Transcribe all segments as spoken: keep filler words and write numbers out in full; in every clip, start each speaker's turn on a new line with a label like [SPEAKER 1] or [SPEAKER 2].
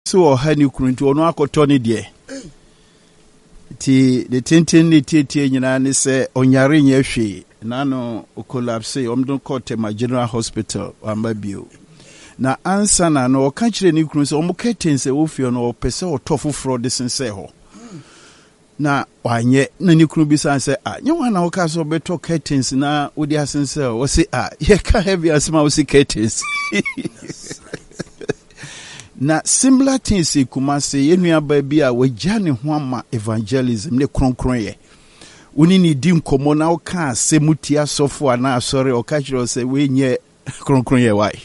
[SPEAKER 1] so hani kuntu ono akotoni de ti the tintin ni tie nyina ne se onyare nya hwe na no collapse omdon court ma General Hospital ambabio na ansa na no ka kire ni kunu se omo curtains e wo fie no opese otofo fro de sense ho na wanye na ni kunu bi san se ah nye wana wo ka so beto curtains na wo di asense wo se ah ye ka heavy asma wo se curtains na similar things Kumase yenua ba bi a wagya ne ho ama evangelism ne kronkron ye woni ni di nkomo na wo ka asemuti asofo ana asore o ka kire se we nye kronkron ye wai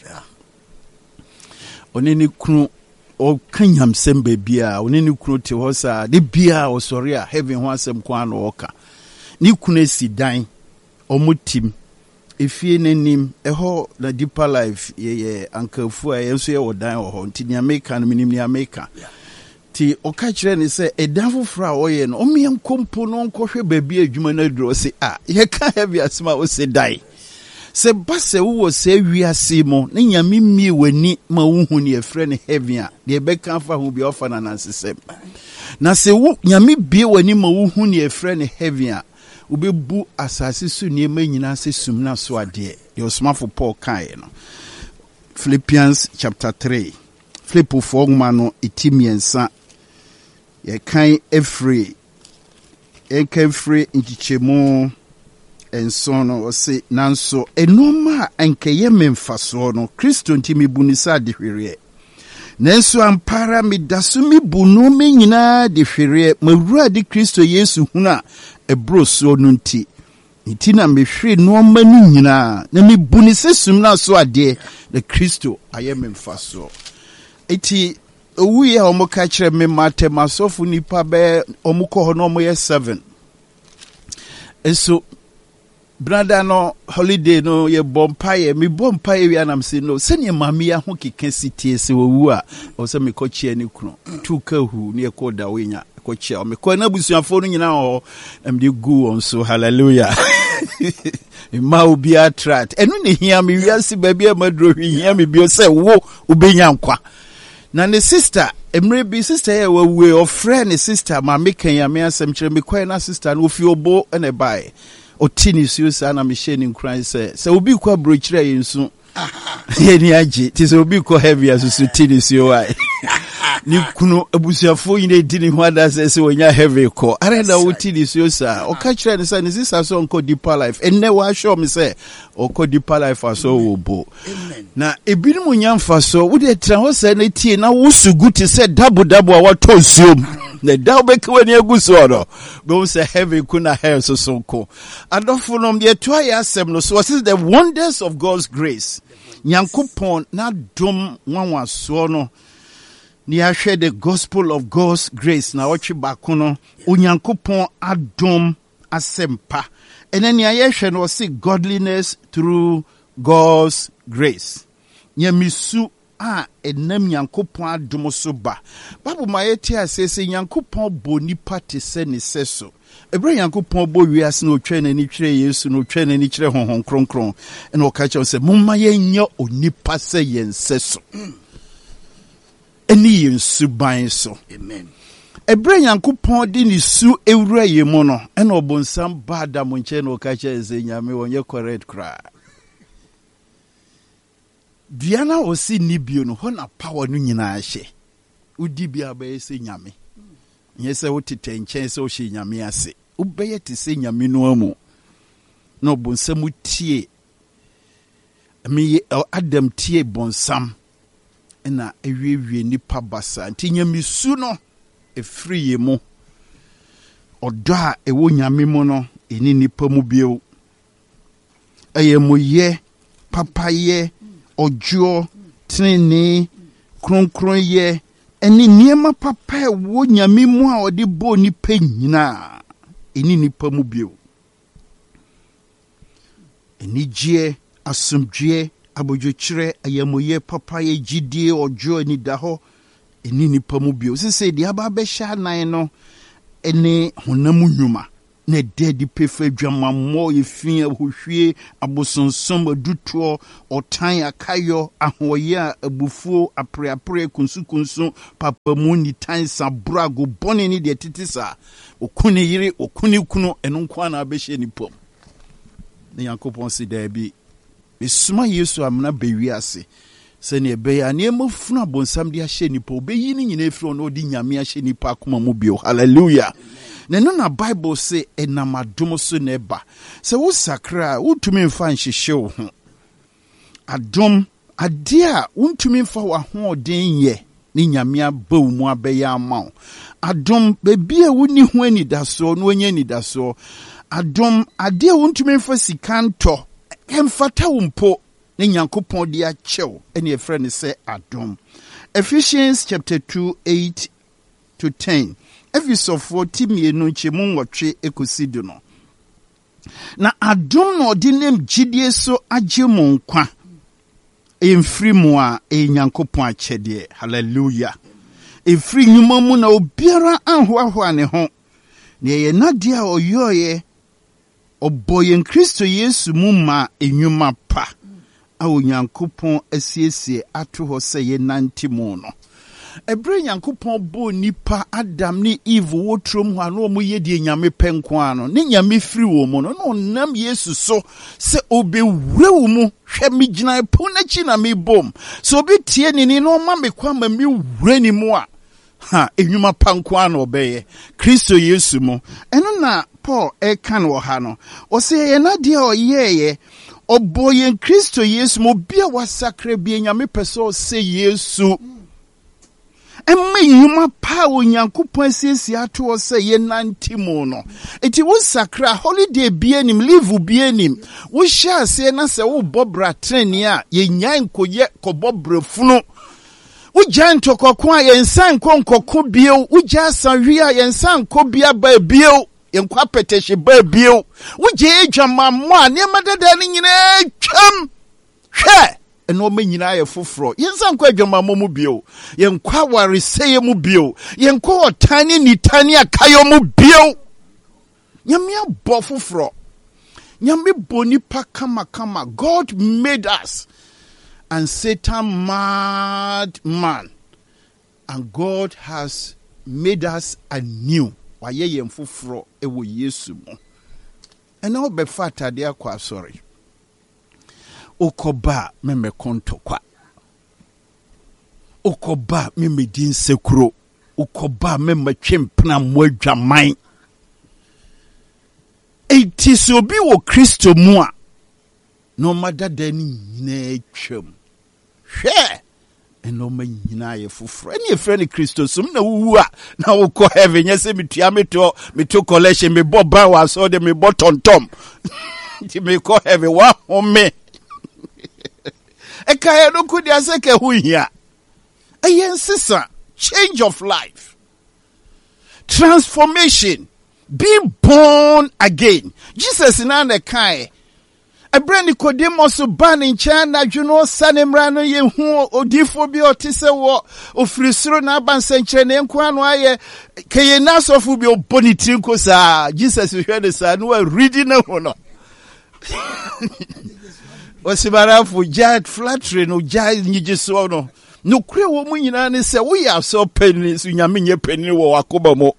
[SPEAKER 1] oni ni kunu o kanyam sembe bia oni ni kunu te ho sa de bia o sore a heaven ho asem kwa na oka ni kunu esi dan o mutim efie nenim eho na deeper life ye ye ankafu a yenso ye wodan ho nti ni America no minim ni America ti o ka kire ni se edanfo fra o ye no o me nkompo no nkohwe baabi adwuma na duro se ah ye ka heavy asma o se dai se base wo se wiase mo ne nyame mi wani ma wuhu ne efre ne heavy a de be kan fa hu bi ofa na nansesem na se wo nyame bi wani ma wuhu ne efre ne heavy a ubebu asase su ne ma nyina se sumna so ade de osmafo Paul kai no Philippians chapter three Philippo four ma no etimiensa ye kan efre e kan free nchichemu ensono o se nanso enoma ankeye memfaso no Kristo ntimi bunisa de hwere nanso ampara midaso mi bunu me nyina de hwere mawura de Kristo Yesu huna ebroso no nti nti na mehwe no ma no nyina na mi bunisa sumna so ade de Kristo aye memfaso eti owuye omo ka kire me matemasofu nipa be omuko ho no mo ye seven eso brother no holiday no ye bompaye mi bompaye wi anam se no sene mami ya ho keka sitie se wowu a o se me kochie ni kunu tu ka hu ne ko da wenya kochie o me ko na busuafo no nyina ho am de gu on so hallelujah ma obi attract enu ne hia me wi ase ba bia madro hwi hia me bi o se wo obenya nkwa na ne sister emre bi sister ye wawe o friend ne sister ma me kan ya me asem kire me kwai na sister no ofi obo ene bai otini susa na misheni nkran se se obi kwa brochire yensu ye ni age ti se obi kwa heavy asusu tini suo ai ni kunu abusuafo yine dini ho ada se se wonya heavy ko areda otini susa o ka kire ne se ne sisa so nko deeper life enne wa show me se o ko deeper life aso obo na ebinum nyamfa so wo de tra ho se na tie na wo sugu ti se dabo dabo a wato suom na dawo be kwani aguso no be say heavy kuna hair so so ko adofo no de to ayasem no so what is the wonders of God's grace nyankopon na dom nwanwa so no ni ahwe the gospel of God's grace na ochi bako no onyankopon adom asempa enani ayehwe no say godliness through God's grace nyamisu a enam yankopon adom so ba babu mayeti asese yankopon boni pate se ne seso ebre yankopon bo wiase no twa na ni twere Yesu no twa na ni kyere honhon kronkron ena o ka kye se momma yenya onipa se yenseso eni yensu ban so amen ebre yankopon di ni su ewura yemu no ena obonsam ba da mo nche na o ka kye se nyame wonye correct kra Diana osi nibio no ho na power no nyina ahye udi bia ba ese nyame nyese wo tete nchen se o hye nyame ase ubeye te se nyame no amu no bonsam tie me Adam tie bonsam na ewiewie nipa basa nti nyame su no efri yemu odo a ewo nyame mu no eni nipa mu bio ayemoye papaye ojo trene kronkron ye eni niema papa wo nyame mu a ode bo ni pa nyina eni nipa mu bio eni gie asomdwe abojokyire ayamoye papa ye gidie ojo ni daho eni nipa mu bio se se dia ba be sha nan no eni honam nnwuma na dedi pefe dwamammo yefin ahohwie abosonsom aduto otan akayo ahoya abufuo apreapre kunsu-kunsu papamu ni tan sabrago bone ni de titisa okune yire okune kunu eno nkwa na abehye ni pom na Yakobon si da bi besuma Yesu amna bewiase se ne be ya ne mafuna bonsam de ahye ni po be yi ni nyina efro no di nyame ahye ni pa akoma mu bio hallelujah. Na no na Bible say enamadom so neba se wo sakra wutumi mfa nhihye wo ho adom ade a wutumi mfa wa ho den ye ni nyame aba mu abɛyɛ ama wo adom bebi a woni ho anidaso no onye anidaso adom ade a wutumi mfa sika ntɔ emfata wo mpo ne Nyankopɔn de akyɛw ene efrɛ ne sɛ adom. Ephesians chapter two eight to ten Efisofo timienu nchemu nwɔtwe ekosidu no. Na adom no ɔde nem gyidie so agye mo nkwa. Emfiri mu a Nyankopɔn akyɛdeɛ. Hallelujah. Efiri nyuma mu na obiara anhoahoa ne ho. Na ye nade a ɔyɔɔyɛ ɔbɔ yɛn Kristo Yesu mu ma enyuma pa. A Onyankopɔn asiesie ato hɔ sɛ ye nante mu no. Ebre Nyankopɔn bo nipa Adam ni Eve wotrom ho ano mo ye die nyame penko ano ne nyame firi wo mo no no nam Yesu so se obewure wo mu hwɛ me gyina po na chi na me bom so obi tie ni ni no ma me kwa ma me wure ni mu a ha enwuma panko ano obeye Kristo Yesu mo eno na Paul e kan wo ha no o se ye na de o yeye oboyen Kristo Yesu mo bia wasakra bia nyame peso se Yesu Emma yuma pa Onyankopɔn asiesie ato hɔ sɛ ye nante mu no. Eti wo sakra holiday bia nim leave bia nim. Wo hya ase na sɛ wo bɔbra treni a ye nyan koye kɔbɔbra funu. Wo gya ntokɔko a ye nsan konkɔko bio. Wo gya sanwi a ye nsan ko bia ba bio. Ye nkwa petehye ba bio. Wo gya edwamammo a ne madada ne nyina twam. Hwɛ eno me nyina ye foforo yensa nkwa adwamammo mu bio yenkwa wareseye mu bio yenkwa otani ni tani akayo mu bio nyame abo foforo nyame boni pa kama kama. God made us and Satan mad man, and God has made us anew. Waye yen foforo ewo Yesu mo ena obefa atade akwa sorry Okoba meme kontokwa. Okoba meme din sekuro. Okoba meme chempna mwadwaman. Eti so bi wo Kristo mu a no madada ni nyina atwam. Hwɛ eno ma nyina ye foforo. Eni efre ni Kristo sum na wuwu a na wo kɔ heaven nyese metua meto meto collection me bɔ ban wa so de me bɔ tontom. Ti me kɔ heaven wa home. Ekaya no kudi aseke hu hia. Ayen sisa change of life. Transformation. Being born again. Jesus na ne kai. Ebre Nicodemus ban in China juno sanemra no ye hu odifo bi otise wo ofrisuro na abansenkyere ne nkwa no aye keye nasofu bi oboniti nkosa. Jesus hwe de sa no reading na ho no. Osibarafu jad flattery no jad nyigiso no no kure wo mu nyina ne se wo ya so penni so nyame nye penni wo akoba mo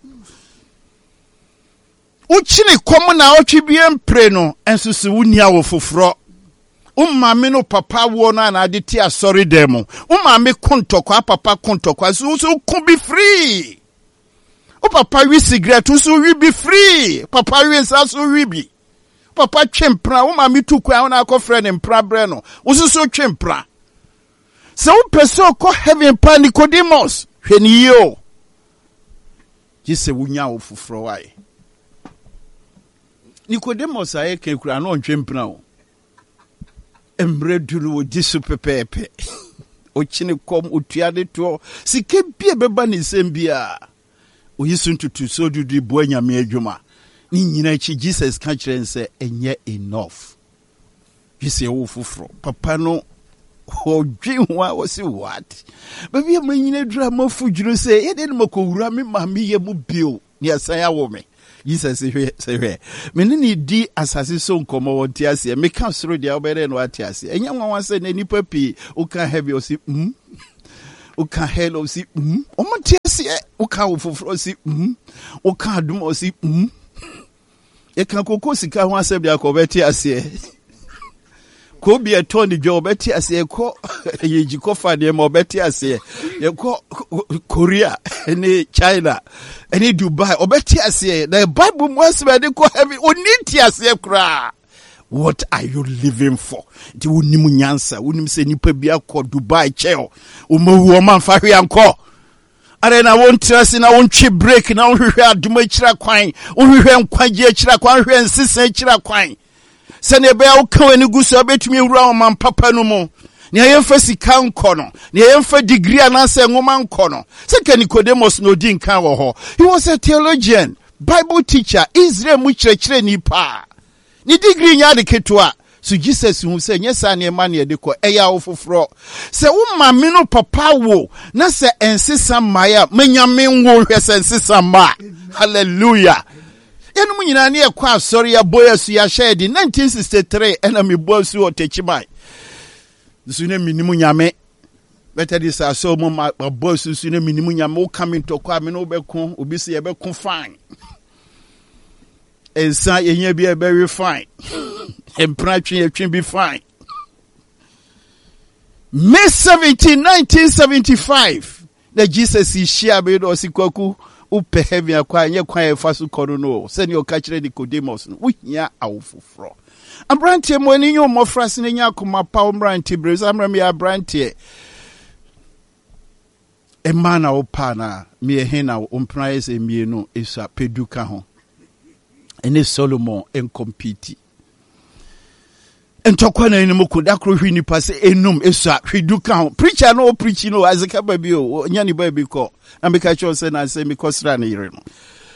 [SPEAKER 1] uchini kom na otwe bie mpre no enso se wunia wo foforo ummame no papa wo na na ade ti asori dem ummame kontokwa papa kontokwa so so ku be free o papa wi cigarette so wi be free papa wi sa so wi bi papa twempra wo ma metu kwa wo na akofre ne mpra bre no wo so twempra se wo peso ko heaven pa Nicodemus hweni yo gise wunya wo foforo wai Nicodemus aye kekura no twempra wo emre duru wo gisu pepepe o chine kom otuade to sike bia beba ne sembia o yisu ntutu so dudu bo anyame adwuma ni nyina chi Jesus ka kire nse enye enough gise wo foforo papa no odwi ho a wosi what baby am nyina dura mafu dwuro se ye de no makowura me ma me ye mu bio ne asan ya wo me Jesus say me ni di asase so nkomo wonti ase me ka soro dia obere no ate ase enya nwa say na nipa pi o ka heavy o si mm o ka hell o si mm o monti ase o ka ofoforo si mm o ka adum o si mm e kan kokko sika ho asem dia ko beti ase ko bi eto ni dwo beti ase ko ye jiko fa de mo beti ase ye ko Korea ni China ni Dubai obeti ase the Bible must be de ko heavy oniti ase kra. What are you living for? Ti wonimu nyansa wonim se nipa bi akọ Dubai cheo o mawu o man fa hwe anko are na won trase na won twi break na won hwehwe aduma kira kwan won hwehwe nkwaje kira kwan hwehwe nsisa kira kwan se ne be a woka wani guso betumi wura o man papa no mu ne yemfa sika nko no ne yemfa degree anase nwoma nko no se ka Nicodemus no di nkan wo ho. He was a theologian, Bible teacher, Israel mu kirekire ni pa ni degree nya de ketua. So Jesus who say nyesa na ema na de ko eya ofoforo se wo mame no papa wo na se ensesa maya manyame nwo hwe se ensesa ma. Hallelujah. Enu mu nyina na ekwa asori ya boyesu ya shedi nineteen sixty-three ena me boyesu otechimai sune minimu nyame better this so mo boyesu sune minimu nyame o come into kwa me no bekon obi se ye bekon fine ensa yenya bi e very fine empratwe etwe be fine. May seventeenth nineteen seventy-five the Jesus is share be do sikwaku upe heavy akwa nye kwa efasu kono no se ni okachire Nicodemus no wuhia awofoforo abrantie mo ani nyo mofrase ne nya akoma pa omrantie brez amram ya abrantie emana opana mi ehena ompraise emienu esa peduka ho ene Solomon en compete entokwa na enimu kuda kro hwi nipa se enum esa hwiduka ho preacher no preach no azika baby o nya ni baby ko na me ka cho se na se me kosra na yire no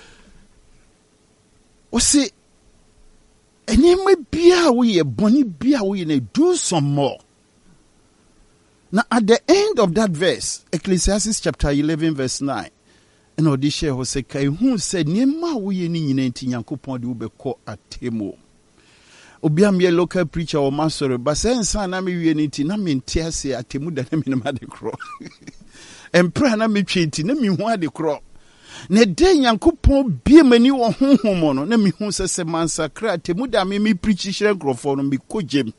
[SPEAKER 1] o se enime bia wo ye boni bia wo ye na do some more. Now at the end of that verse, Ecclesiastes chapter eleven verse nine, and odishe ho se kai hu se niema wo ye ni nyina nti Nyankopon de wo be ko atemo. Obi am ye local preacher or master, but sense na me wie nti na me ntiase atemu da na me na de kro. Empra na me twenti na me hu ade kro. Ne de Nyankopon bie mani wo honhom no na me hu se se mansakra atemu da me me preach hire grofo no me kogem.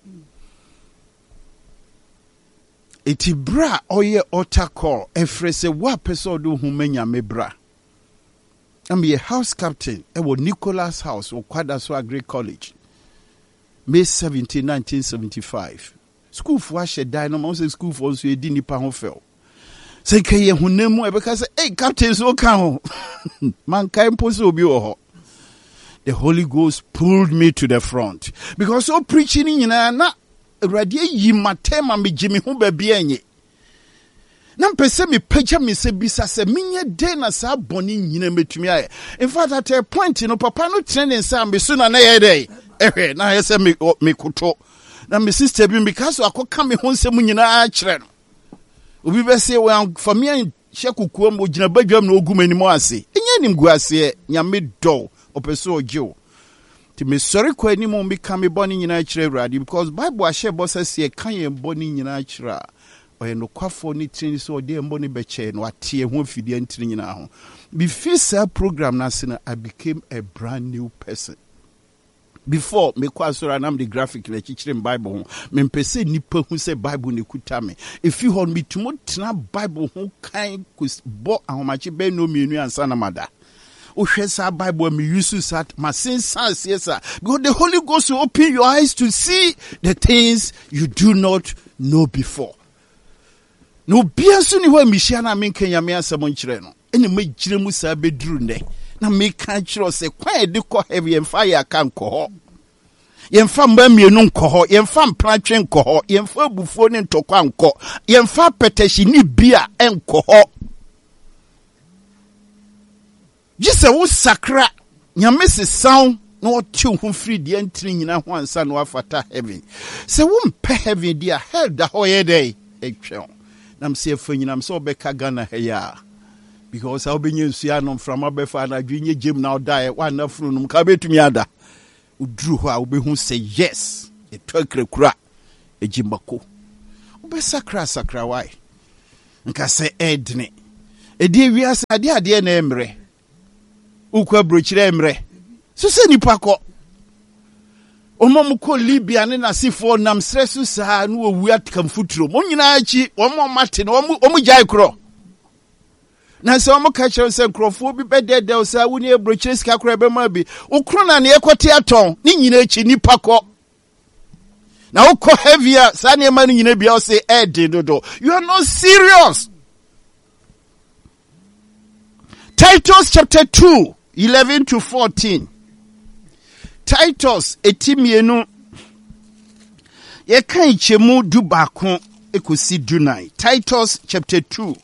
[SPEAKER 1] Eti bra oye otakor efrese wa pesodo hu menya me bra. I'm a house captain e wo Nicholas House wo Kwadaso Agri College. May seventeenth nineteen seventy-five. School for ashe die no man say school for so e di nipa ho fel. Say keye hunemu e beka say hey captain so kan ho. Man kan po so obi wo ho. The Holy Ghost pulled me to the front because so preaching nyina na radio yi matema me jimi ho ba bia enye. Na mpese me pagya me se bisa se menye de na sa boni nyina metumi aye. In fact at a point no papa no training sa me so na na ye dey. Eh na yese me me kuto. Na me sister bi because akoka me ho nsem nyina a kire no. Obi be se we for me hye kukuo mo gina badwam na ogum animo ase. Enye nim gu ase nyame do opeso ojo. Ti me sorry ko animo me ka me boni nyina kire urade because Bible ahye bo se kan ye boni nyina kire. Oye no kwafo ni tin so de mboni beche no atie ho fidie ntiri nyina ho. Before sa program na se I became a brand new person. Before me kwasora nam the graphic le chichire Bible ho me mpese nipa hu se Bible ne kuta me if you hold me to tena Bible ho kan kus bo ahomache be no mienu ansa na mada o hwe sa Bible me use sat ma sense yes because the Holy Ghost will open your eyes to see the things you do not know before. No biasu ni ho mihia na me kan yame asemo nkire no ene magire mu sa beduru ne na me kan kire se kwan de ko heavy and fire kan ko ho yemfa mba mienu nko ho yemfa mpratwe nko ho yemfa bufuo ne ntokwa nko yemfa peteshi ni bia enko ho jise wo sakra nyame se sound no tiu hu free de entri nyina ho ansa no afata heaven se wo mpe heaven dia hell da ho ye dey etwe nam se afanyina nam se obeka Ghana he ya because I'll be new Sianom from Abefa and I junior Jim now die one afternoon Kabe to me other. Who drew her will be who say yes, a turkey crack, a Jimbako. Ube sakra sakra why? Nka say Edne. A dear we are a dear dear nemre. Ukwa bruchre emre. So say nipako. Omo ko Libya ne nasifo nam stresu sa no wiat kam futuro. Mo nyina achi, omo mate no omo omo jai kro. Na se omo ka kire se nkrofo bi bedede o sa woni ebrochire sika kro be ma bi. Okro na ne ekote aton, ni nyina achi nipako. Na ukọ heavier, sa ne ma nyina bia o say eh dodo. You are not serious. Titus chapter two, eleven to fourteen. Titus etimienu ye kan chemu du bakon ekosi dunai. Titus chapter two,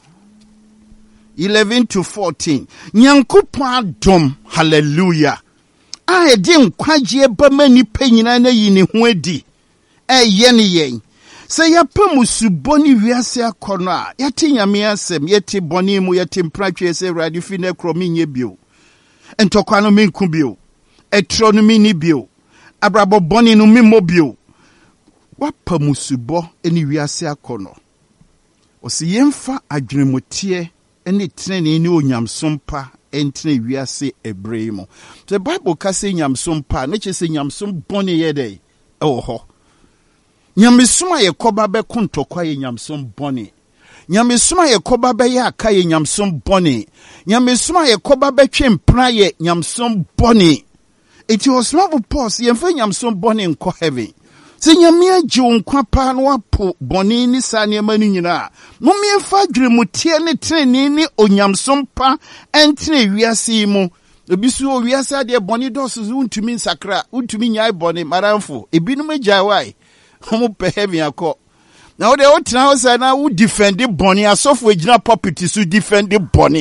[SPEAKER 1] eleven to fourteen. Nyankopon adom, hallelujah. A edi nkwaje ba mani panyina na yi ne ho adi. E ye ne yen. Se ya pamusu boni wiase akono a yati nyame asem yati boni mu yati mpratwe se radio fi na kromi nye bio. Entokwa no menku bio. Etro no mini bio. Abrabo boni no mimo bio. Wa pamusu bo eni wiase akono. Osi yemfa adwenemotie eni trene ni onyamsompa entene wiase ebremo. The Bible ka se nyamsompa na che se nyamsom boni ye dey. Oho. Nyamesuma ye koba be kontokwa ye nyamsom boni. Nyamesuma ye koba be ya aka ye nyamsom boni. Nyamesuma ye koba be twempra ye nyamsom boni. Eti osmavu pos ye mfa nyamsom boni nko heaven. Se nyame agye nkwa pa no apo boni ni sa ne mani nyina. Mo me mfa dweremutie ne treni ni onyamsom pa entene wiase mu. Obisu o wiase ade boni dosu untumi nsakra, untumi nyai boni maramfo. Ebinum agya wai. Homo pe heaven akọ. Na wo de o tena ho say na wo defend boni asofo ejina property so defend boni.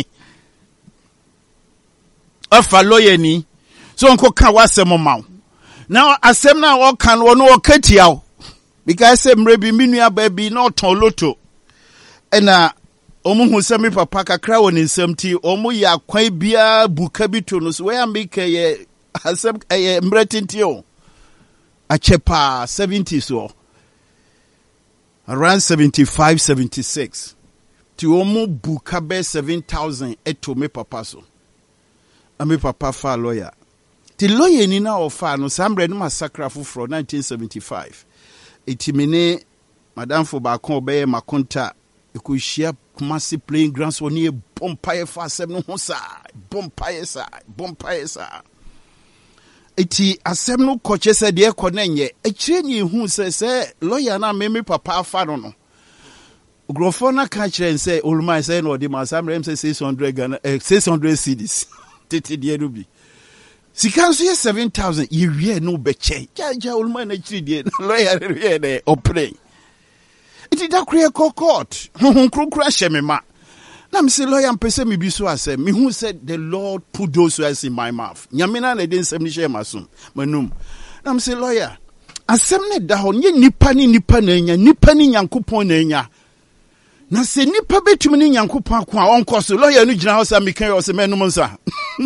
[SPEAKER 1] Afa lawyer ni. So nko ka wasem maw. Now asem na wo kan wo no katia wo. Because say mrebi minua ba bi na oton loto. Ena omu hu se me papa kakra wo ni nsam ti omu ya kwan bia buka bi to no so we am ke ye asem ye mretinti o. Achepa seventy so around seventy-five seventy-six to omo buka be seven thousand eto me papa so ame papa fa lawyer ti lawyer ni na ofa no sambre no massacre from nineteen seventy-five etimene madam fo ba kon be makonta ekuhia Kumasi playing grounds woni e bompaye fa asem no ho sa bompaye sa bompaye sa. Eti asem no koche se de konenye ekire ni hu se se lawyer na meme papa afa no no grofo na ka kire se oluma se no de masam rem se six hundred Ghana eh, six hundred cedis tete de no bi sika so ye seven thousand ye wie no be che ja ja oluma na kire de lawyer wie de opre eti da kure ko court hu krokra shemema. Na me say lawyer mpese me bi so asem me who said the Lord put those words in my mouth. Nyamina na den sem ni share masum manum. Na me say lawyer asem ne da ho nye nipa ni nipa na nya nipa ni Nyankopon na nya. Na se nipa betumi ni Nyankopon ko a onko so lawyer no gina ho sa me kan yo se menum nsa.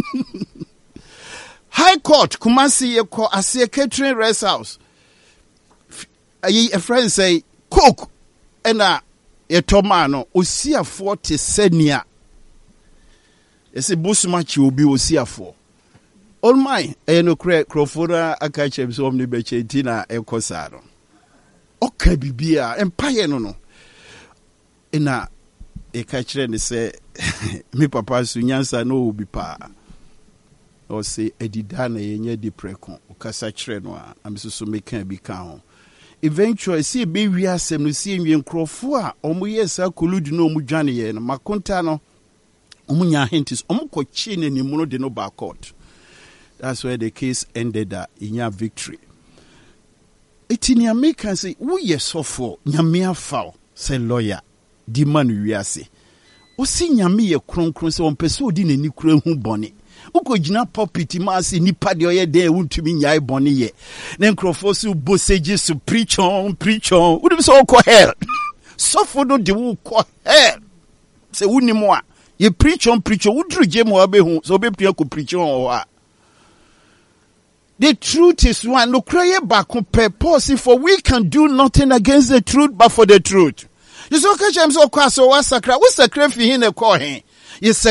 [SPEAKER 1] High Court Kumasi ye ko ase catering rest house. Ayi a friend say cook ena etomano osiafo te senia ese busuma chi obi osiafo all my eno kre krofora aka chem so omni be chenti na ekosaro oka bibia empire no no ena e ka kire ne se mi papa su nyansa no obi pa o se edida na yenye di preko okasa kire no a amisusu meka bi ka ho. Eventually see be we asem no see nwe nkrofo a omo yesa koludu no omo dwane ye no makonta no omo nya hints omo kochi ne ni muno de no back court. That's where the case ended uh, in your victory. Etini American say we yesofo nyame afa say lawyer di man wiase o si nyame ye kronkron se on pese odi na ni kura hu bone uko gina popiti ma se nipa de oye de wuntumi nyai bone ye na nkrofo se boseji su preach on preach on udum so ko hell sofo no de wo ko hell se wuni mo a You preach on preach on. Udru jemu abehu. So be priya preach on. The truth is one. No cry back compare policy for we can do nothing against the truth, but for the truth. You so catch him so kwaso wa sakra. We sakra fi hin e ko hen. You